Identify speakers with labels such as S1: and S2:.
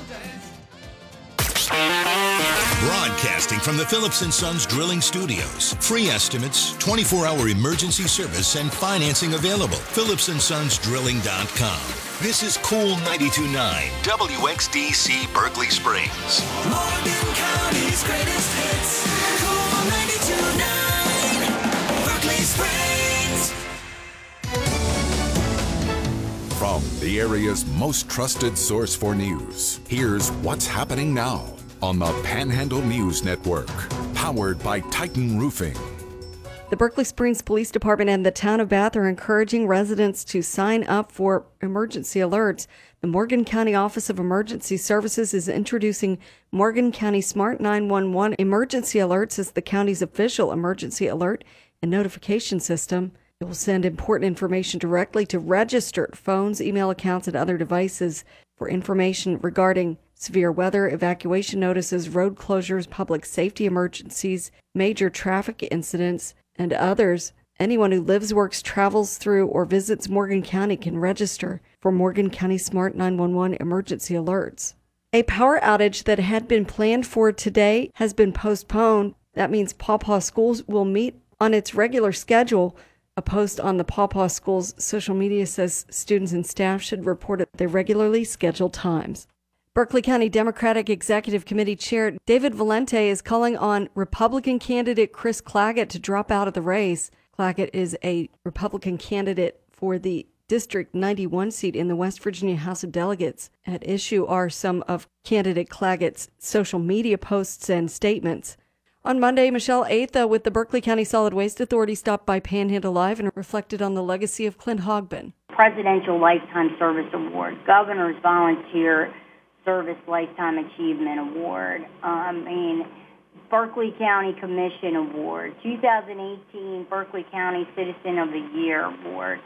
S1: Broadcasting from the Phillips & Sons Drilling Studios. Free estimates, 24-hour emergency service, and financing available. PhillipsandSonsDrilling.com. This is Cool 92.9 WXDC Berkeley Springs.
S2: Morgan County's greatest hits. Cool 92.9 Berkeley Springs.
S3: From the area's most trusted source for news, here's what's happening now on the Panhandle News Network, powered by Titan Roofing.
S4: The Berkeley Springs Police Department and the town of Bath are encouraging residents to sign up for emergency alerts. The Morgan County Office of Emergency Services is introducing Morgan County Smart 911 Emergency Alerts as the county's official emergency alert and notification system. It will send important information directly to registered phones, email accounts, and other devices for information regarding severe weather, evacuation notices, road closures, public safety emergencies, major traffic incidents, and others. Anyone who lives, works, travels through, or visits Morgan County can register for Morgan County Smart 911 emergency alerts. A power outage that had been planned for today has been postponed. That means Paw Paw Schools will meet on its regular schedule. A post on the Paw Paw Schools social media says students and staff should report at their regularly scheduled times. Berkeley County Democratic Executive Committee Chair David Valente is calling on Republican candidate Chris Claggett to drop out of the race. Claggett is a Republican candidate for the District 91 seat in the West Virginia House of Delegates. At issue are some of candidate Claggett's social media posts and statements. On Monday, Michelle Atha with the Berkeley County Solid Waste Authority stopped by Panhandle Live and reflected on the legacy of Clint Hogbin.
S5: Presidential Lifetime Service Award, Governor's Volunteer Service Lifetime Achievement Award, Berkeley County Commission Award, 2018 Berkeley County Citizen of the Year Award,